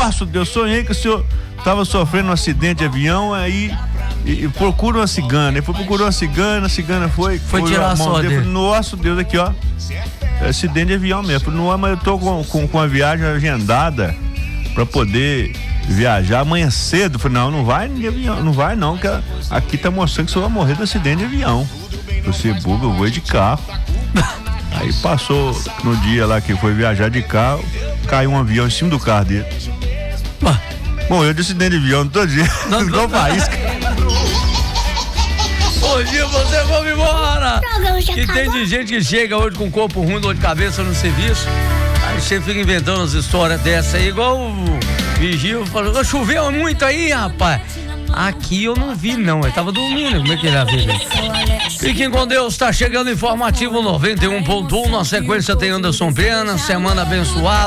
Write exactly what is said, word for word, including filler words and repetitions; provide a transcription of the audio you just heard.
nossa Deus, sonhei que o senhor tava sofrendo um acidente de avião, aí e, e procura uma cigana. Ele foi procurar uma cigana, a cigana foi. Foi tirar a sorte dele. Nossa Deus, aqui ó, é acidente de avião mesmo. Não, mas eu tô com, com, com a viagem agendada pra poder viajar amanhã cedo. Falei, não, não vai de avião, não vai não, que aqui tá mostrando que você vai morrer do acidente de avião. Você buga, eu vou de carro. Aí passou no dia lá que foi viajar de carro, caiu um avião em cima do carro dele. Bah. Morreu de acidente de avião todo dia. Não, não, país. Bom dia, você, vamos embora. E tem de gente que chega hoje com corpo ruim, dor de cabeça no serviço. Aí você fica inventando as histórias dessa aí, igual o Vigil falou, choveu muito aí, rapaz. Aqui eu não vi, não. Eu tava dormindo. Como é que ele ia ver? Fiquem com Deus. Tá chegando informativo noventa e um ponto um. Na sequência tem Anderson Pena. Semana abençoada.